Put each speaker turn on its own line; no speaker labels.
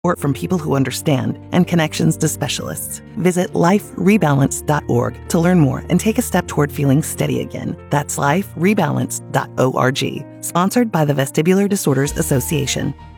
support from people who understand, and connections to specialists. Visit liferebalance.org to learn more and take a step toward feeling steady again. That's liferebalance.org. Sponsored by the Vestibular Disorders Association.